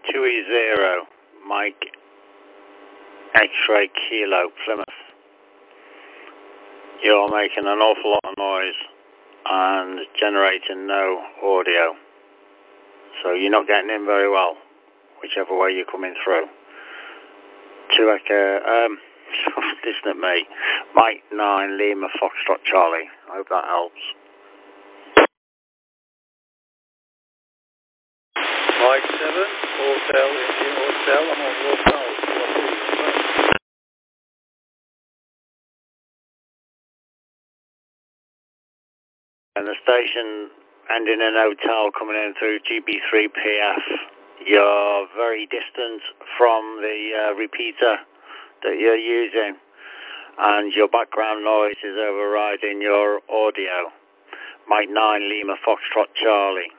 2E0, Mike X-ray Kilo, Plymouth. You're making an awful lot of noise and generating no audio. So you're not getting in very well, whichever way you're coming through. 2 Echo, listen at me. Mike 9, Lima Foxtrot Charlie. I hope that helps. Mike 7, Hotel, Indian Hotel, I'm on Hotel. And the station ending in hotel coming in through GB3PF. You're very distant from the repeater that you're using, and your background noise is overriding your audio. Mike 9 Lima Foxtrot Charlie.